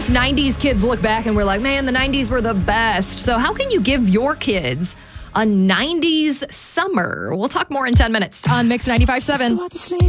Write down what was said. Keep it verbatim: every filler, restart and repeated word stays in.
Us nineties kids look back and we're like, man, the nineties were the best. So how can you give your kids a nineties summer? We'll talk more in ten minutes on Mix ninety-five point seven.